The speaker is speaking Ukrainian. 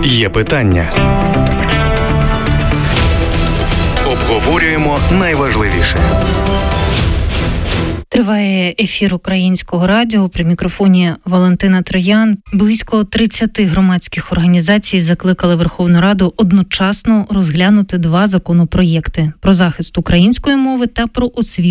Є питання. Обговорюємо найважливіше. Триває ефір Українського радіо. При мікрофоні Валентина Троян. Близько 30 громадських організацій закликали Верховну Раду одночасно розглянути 2 законопроєкти – про захист української мови та про освіту